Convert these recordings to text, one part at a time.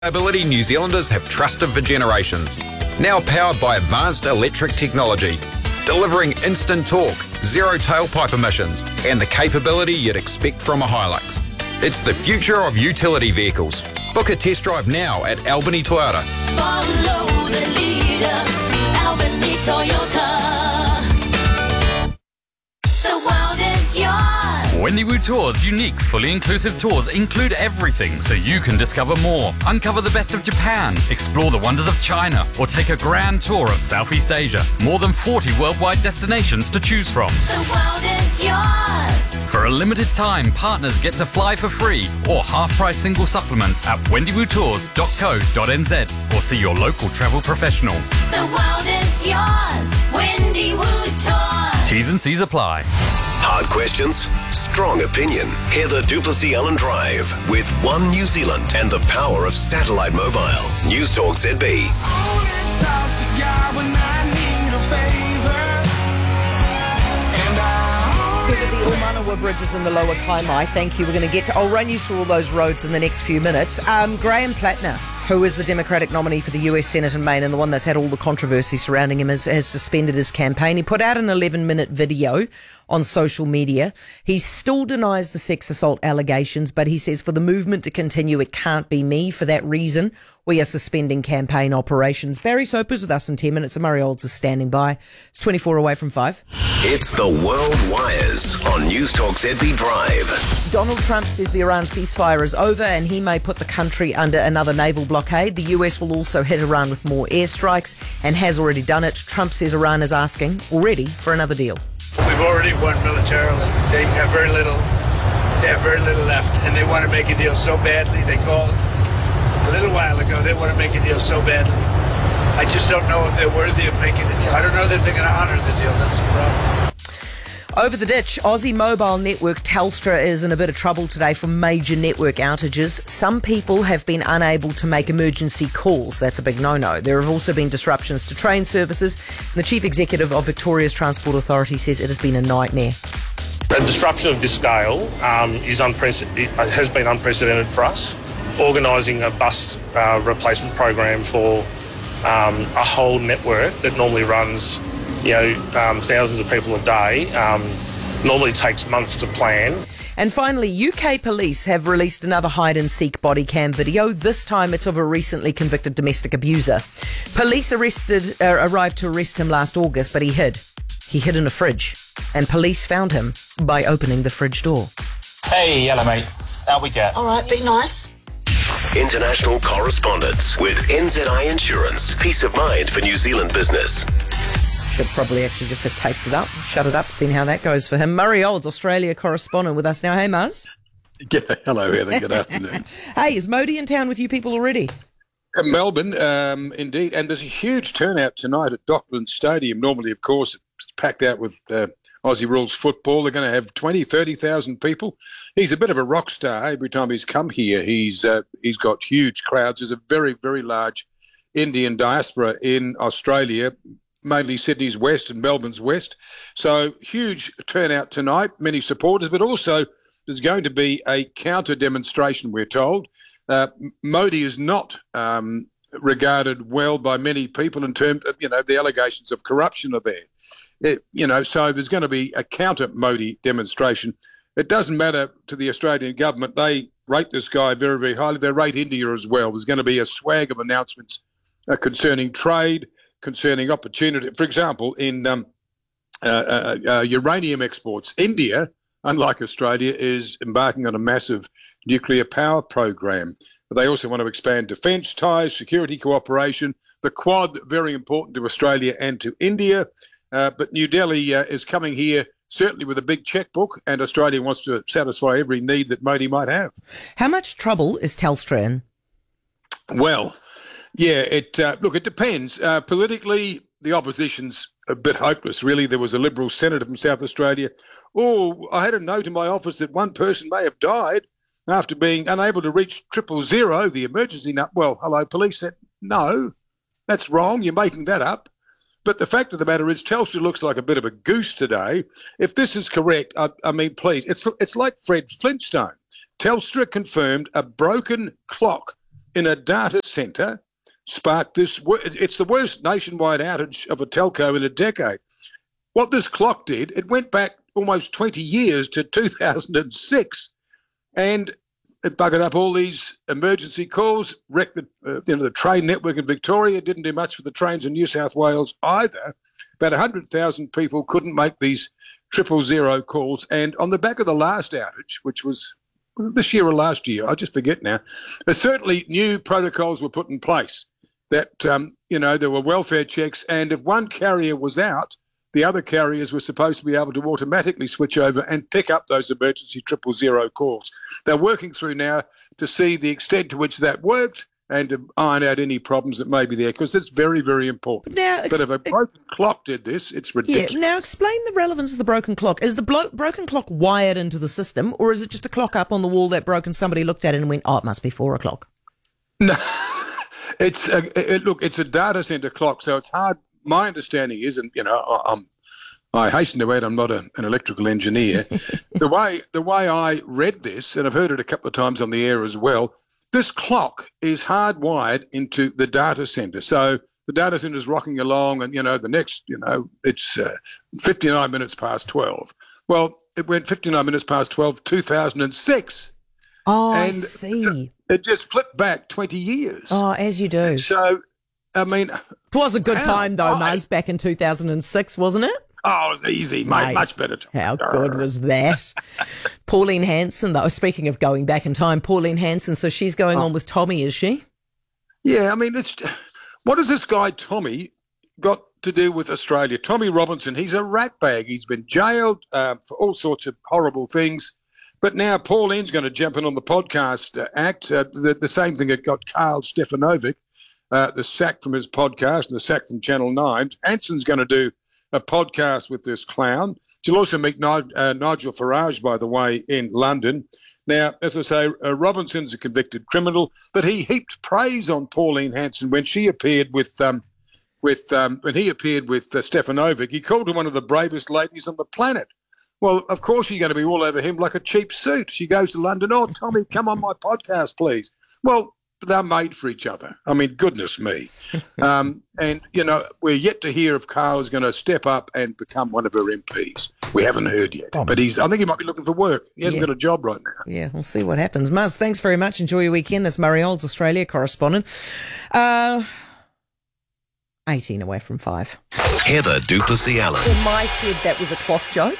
Reliability New Zealanders have trusted for generations. Now powered by advanced electric technology, delivering instant torque, zero tailpipe emissions, and the capability you'd expect from a Hilux. It's the future of utility vehicles. Book a test drive now at Albany Toyota. Follow the leader, Albany Toyota. The world is yours. Wendywood Tours' unique, fully inclusive tours include everything so you can discover more. Uncover the best of Japan, explore the wonders of China, or take a grand tour of Southeast Asia. More than 40 worldwide destinations to choose from. The world is yours. For a limited time, partners get to fly for free or half-price single supplements at wendywoodtours.co.nz or see your local travel professional. The world is yours. Wendywood Tours. T's and C's apply. Hard questions, strong opinion. Heather Duplessis Allen Drive with One New Zealand and the power of satellite mobile. News Talk ZB. The Umanawa Bridges in the Lower Kaimai. Thank you. We're going to get to... I'll run you through all those roads in the next few minutes. Graham Plattner, who is the Democratic nominee for the US Senate in Maine and the one that's had all the controversy surrounding him, has suspended his campaign. He put out an 11-minute video on social media. He still denies the sex assault allegations, but he says for the movement to continue, it can't be me. For that reason, we are suspending campaign operations. Barry Soper's with us in 10 minutes and Murray Olds is standing by. It's 24 away from 5. It's the World Wires on News Talk ZB Drive. Donald Trump says the Iran ceasefire is over and he may put the country under another naval blockade. The US will also hit Iran with more airstrikes and has already done it. Trump says Iran is asking already for another deal. We've already won militarily. They have very little left, and they want to make a deal so badly. They called a little while ago. They want to make a deal so badly. I just don't know if they're worthy of making a deal. I don't know that they're going to honor the deal. That's the problem. Over the ditch, Aussie mobile network Telstra is in a bit of trouble today from major network outages. Some people have been unable to make emergency calls. That's a big no-no. There have also been disruptions to train services. The chief executive of Victoria's Transport Authority says it has been a nightmare. A disruption of this scale has been unprecedented for us. Organising a bus replacement program for a whole network that normally runs thousands of people a day, normally takes months to plan. And finally, UK police have released another hide-and-seek body cam video. This time it's of a recently convicted domestic abuser. Police arrived to arrest him last August, but he hid. He hid in a fridge, and police found him by opening the fridge door. Hey, hello mate. How we get? All right, be nice. International correspondence with NZI Insurance. Peace of mind for New Zealand business. Should probably actually just have taped it up, shut it up, seen how that goes for him. Murray Olds, Australia correspondent with us now. Hey, Muzz. Hello, Heather. Good afternoon. Hey, is Modi in town with you people already? Melbourne, indeed. And there's a huge turnout tonight at Dockland Stadium. Normally, of course, it's packed out with Aussie rules football. They're going to have 20,000, 30,000 people. He's a bit of a rock star. Every time he's come here, he's got huge crowds. There's a very, very large Indian diaspora in Australia, mainly Sydney's west and Melbourne's west. So huge turnout tonight, many supporters, but also there's going to be a counter demonstration, we're told. Modi is not regarded well by many people in terms of, the allegations of corruption are there. So there's going to be a counter Modi demonstration. It doesn't matter to the Australian government. They rate this guy very, very highly. They rate India as well. There's going to be a swag of announcements concerning trade, concerning opportunity. For example, in uranium exports, India, unlike Australia, is embarking on a massive nuclear power program. They also want to expand defence ties, security cooperation. The Quad, very important to Australia and to India. But New Delhi is coming here certainly with a big checkbook, and Australia wants to satisfy every need that Modi might have. How much trouble is Telstra in? Well, yeah, it depends. Politically, the opposition's a bit hopeless, really. There was a Liberal senator from South Australia. Oh, I had a note in my office that one person may have died after being unable to reach 000, the emergency number. Well, hello, police said, no, that's wrong. You're making that up. But the fact of the matter is Telstra looks like a bit of a goose today. If this is correct, I mean, please, it's like Fred Flintstone. Telstra confirmed a broken clock in a data centre sparked this. It's the worst nationwide outage of a telco in a decade. What this clock did, it went back almost 20 years to 2006, and it buggered up all these emergency calls, wrecked the train network in Victoria, didn't do much for the trains in New South Wales either. About 100,000 people couldn't make these 000 calls. And on the back of the last outage, which was this year or last year, I just forget now, certainly new protocols were put in place that, there were welfare checks. And if one carrier was out, the other carriers were supposed to be able to automatically switch over and pick up those emergency 000 calls. They're working through now to see the extent to which that worked and to iron out any problems that may be there, because it's very, very important. Now, but if a broken clock did this, it's ridiculous. Yeah, now explain the relevance of the broken clock. Is the broken clock wired into the system, or is it just a clock up on the wall that broke and somebody looked at it and went, oh, it must be 4 o'clock? No, it's a data centre clock, so it's hard. My understanding is, and I hasten to add, I'm not an electrical engineer. The way I read this, and I've heard it a couple of times on the air as well, this clock is hardwired into the data centre. So the data centre is rocking along, and the next, it's 59 minutes past 12. Well, it went 59 minutes past 12, 2006. Oh, and I see. So it just flipped back 20 years. Oh, as you do. So, I mean, it was a good time though, Muzz, back in 2006, wasn't it? Oh, it was easy, mate. Much better time. How good was that? Pauline Hanson, though, speaking of going back in time, Pauline Hanson, so she's going on with Tommy, is she? Yeah, I mean, what has this guy Tommy got to do with Australia? Tommy Robinson, he's a ratbag. He's been jailed for all sorts of horrible things. But now Pauline's going to jump in on the podcast act. The same thing that got Carl Stefanovic, the sack from his podcast and the sack from Channel 9. Hanson's going to do a podcast with this clown. She'll also meet Nigel Farage, by the way, in London. Now, as I say, Robinson's a convicted criminal, but he heaped praise on Pauline Hanson when she appeared with when he appeared with Stefanovic. He called her one of the bravest ladies on the planet. Well, of course, she's going to be all over him like a cheap suit. She goes to London. Oh, Tommy, come on my podcast, please. Well, they're made for each other. I mean, goodness me. And, we're yet to hear if Carl is going to step up and become one of her MPs. We haven't heard yet. But I think he might be looking for work. He hasn't got a job right now. Yeah, we'll see what happens. Muzz, thanks very much. Enjoy your weekend. That's Murray Olds, Australia correspondent. 18 away from 5. Heather du Plessis-Allen. In my head, that was a clock joke.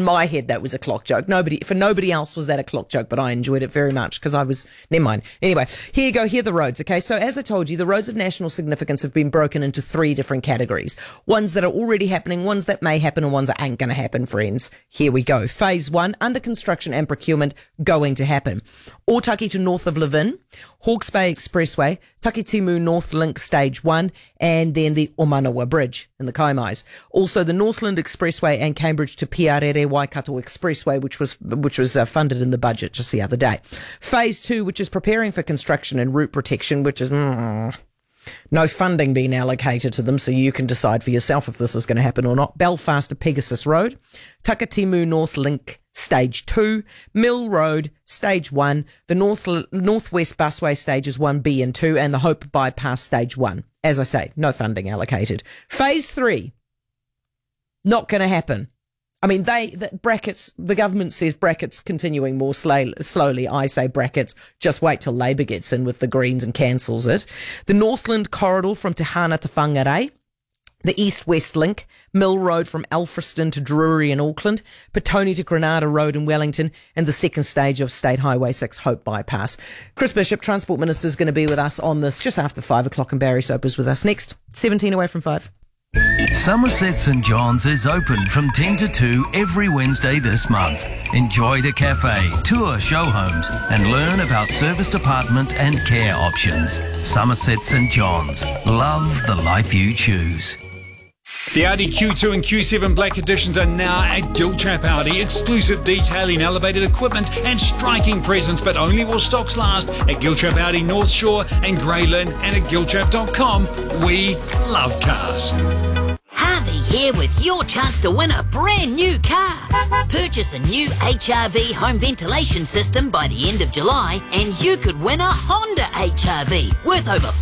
For nobody else was that a clock joke, but I enjoyed it very much because never mind. Anyway, here you go. Here are the roads. Okay. So as I told you, the roads of national significance have been broken into 3 different categories. Ones that are already happening, ones that may happen, and ones that ain't going to happen, friends. Here we go. Phase 1, under construction and procurement, going to happen. Otaki to north of Levin, Hawke's Bay Expressway, Takitimu North Link Stage 1, and then the Omanawa Bridge in the Kaimais. Also the Northland Expressway and Cambridge to Piarere Waikato Expressway, which was funded in the budget just the other day. Phase 2, which is preparing for construction and route protection, which is no funding being allocated to them, so you can decide for yourself if this is going to happen or not. Belfast to Pegasus Road, Takitimu North Link Stage 2, Mill Road Stage 1, the Northwest Busway Stages 1B and 2, and the Hope Bypass Stage 1. As I say, no funding allocated. Phase 3, not going to happen. I mean, the government says brackets continuing more slowly. I say brackets, just wait till Labour gets in with the Greens and cancels it. The Northland Corridor from Te Hana to Whangarei. The East-West Link, Mill Road from Alfriston to Drury in Auckland, Petone to Granada Road in Wellington, and the second stage of State Highway 6 Hope Bypass. Chris Bishop, Transport Minister, is going to be with us on this just after 5 o'clock, and Barry Soper's with us next. 17 away from 5. Somerset St John's is open from 10 to 2 every Wednesday this month. Enjoy the cafe, tour show homes and learn about service department and care options. Somerset St John's. Love the life you choose. The Audi Q2 and Q7 Black Editions are now at Giltrap Audi. Exclusive detailing, elevated equipment and striking presence, but only while stocks last at Giltrap Audi North Shore and Greyland and at giltrap.com. We love cars. Harvey here with your chance to win a brand new car. Purchase a new HRV home ventilation system by the end of July and you could win a Honda HRV worth over